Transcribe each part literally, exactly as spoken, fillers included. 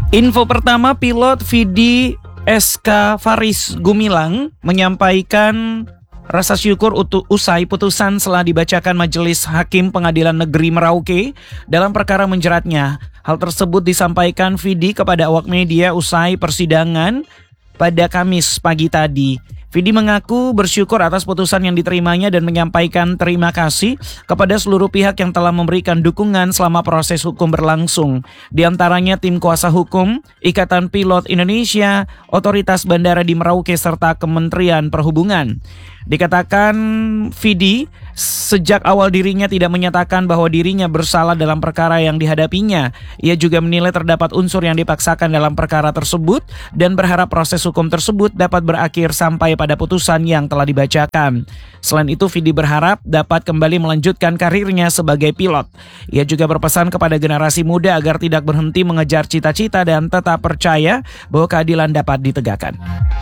Info pertama, pilot Vidi S K Faris Gumilang menyampaikan rasa syukur untuk usai putusan setelah dibacakan Majelis Hakim Pengadilan Negeri Merauke dalam perkara menjeratnya. Hal tersebut disampaikan Vidi kepada awak media usai persidangan pada Kamis pagi tadi. Vidi mengaku bersyukur atas putusan yang diterimanya dan menyampaikan terima kasih kepada seluruh pihak yang telah memberikan dukungan selama proses hukum berlangsung. Di antaranya tim kuasa hukum, Ikatan Pilot Indonesia, Otoritas Bandara di Merauke, serta Kementerian Perhubungan. Dikatakan Vidi, sejak awal dirinya tidak menyatakan bahwa dirinya bersalah dalam perkara yang dihadapinya. Ia juga menilai terdapat unsur yang dipaksakan dalam perkara tersebut dan berharap proses hukum tersebut dapat berakhir sampai pada putusan yang telah dibacakan. Selain itu, Vidi berharap dapat kembali melanjutkan karirnya sebagai pilot. Ia juga berpesan kepada generasi muda agar tidak berhenti mengejar cita-cita dan tetap percaya bahwa keadilan dapat ditegakkan.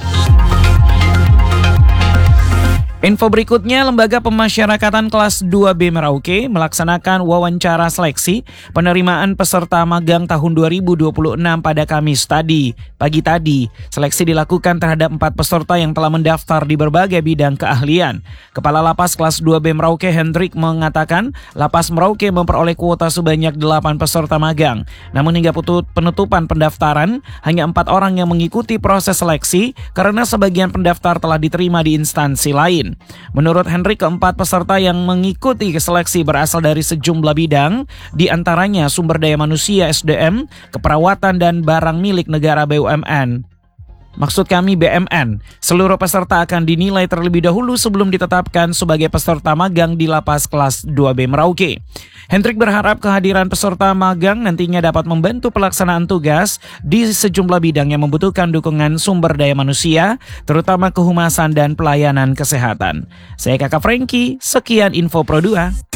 Info berikutnya, Lembaga Pemasyarakatan Kelas dua B Merauke melaksanakan wawancara seleksi penerimaan peserta magang tahun dua ribu dua puluh enam pada Kamis tadi. Pagi tadi, seleksi dilakukan terhadap empat peserta yang telah mendaftar di berbagai bidang keahlian. Kepala Lapas Kelas dua B Merauke Hendrik mengatakan, Lapas Merauke memperoleh kuota sebanyak delapan peserta magang. Namun hingga penutupan pendaftaran, hanya empat orang yang mengikuti proses seleksi karena sebagian pendaftar telah diterima di instansi lain. Menurut Hendrik, keempat peserta yang mengikuti seleksi berasal dari sejumlah bidang, di antaranya sumber daya manusia S D M, keperawatan, dan barang milik negara B U M N. Maksud kami B M N. Seluruh peserta akan dinilai terlebih dahulu sebelum ditetapkan sebagai peserta magang di Lapas Kelas dua B Merauke. Hendrik berharap kehadiran peserta magang nantinya dapat membantu pelaksanaan tugas di sejumlah bidang yang membutuhkan dukungan sumber daya manusia, terutama kehumasan dan pelayanan kesehatan. Saya Kakak Franky, sekian info Pro dua.